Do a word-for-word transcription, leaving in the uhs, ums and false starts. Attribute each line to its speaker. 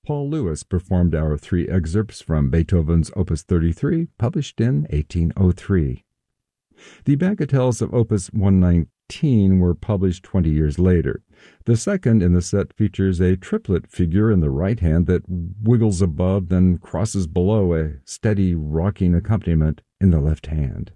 Speaker 1: Paul Lewis performed our three excerpts from Beethoven's Opus thirty-three, published in eighteen oh three. The bagatelles of Opus one nineteen were published twenty years later. The second in the set features a triplet figure in the right hand that wiggles above, then crosses below a steady rocking accompaniment in the left hand.